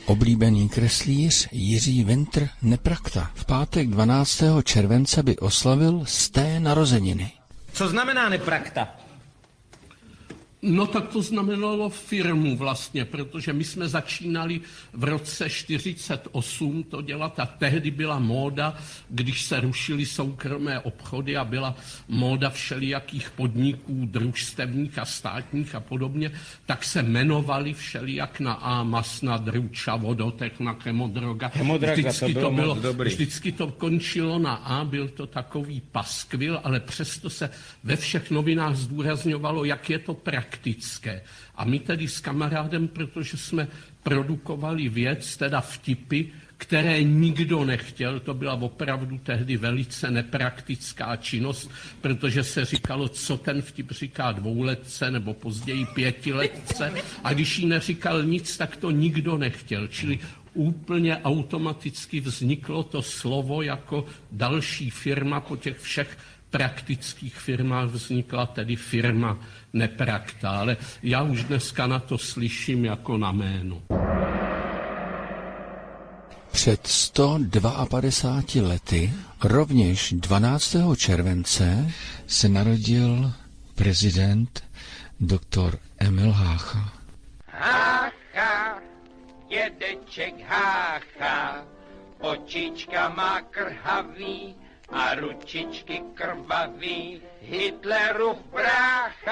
Oblíbený kreslíř Jiří Winter Neprakta v pátek 12. července by oslavil 100. narozeniny. Co znamená Neprakta? No tak to znamenalo firmu vlastně, protože my jsme začínali v roce 48 to dělat a tehdy byla móda, když se rušily soukromé obchody a byla móda všelijakých podniků, družstevních a státních a podobně, tak se jmenovali všelijak na A, masna, druča, vodotechna, chemodroga. Vždycky to končilo na A, byl to takový paskvil, ale přesto se ve všech novinách zdůrazňovalo, jak je to praktické. A my tedy s kamarádem, protože jsme produkovali věc, teda vtipy, které nikdo nechtěl, to byla opravdu tehdy velice nepraktická činnost, protože se říkalo, co ten vtip říká dvouletce nebo později pětiletce a když jí neříkal nic, tak to nikdo nechtěl. Čili úplně automaticky vzniklo to slovo jako další firma po těch všech praktických firmách vznikla tedy firma Neprakta, ale já už dneska na to slyším jako na jméno. Před 152 lety, rovněž 12. července, se narodil prezident doktor Emil Hácha. Hácha, dědeček Hácha, očička má krhavý a ručičky krvavý, Hitlerův brácha.